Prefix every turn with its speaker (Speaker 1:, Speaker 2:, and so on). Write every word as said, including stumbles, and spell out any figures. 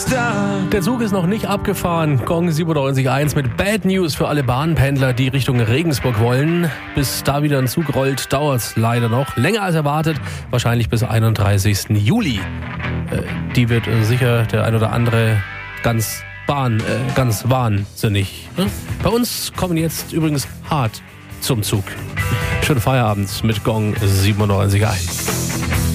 Speaker 1: Der Zug ist noch nicht abgefahren. Gong siebenundneunzig Komma eins mit Bad News für alle Bahnpendler, die Richtung Regensburg wollen. Bis da wieder ein Zug rollt, dauert es leider noch. Länger als erwartet, wahrscheinlich bis einunddreißigsten Juli. Äh, die wird äh, sicher der ein oder andere ganz Bahn, äh, ganz wahnsinnig. Ne? Bei uns kommen jetzt übrigens hart zum Zug. Schönen Feierabend mit Gong siebenundneunzig Komma eins.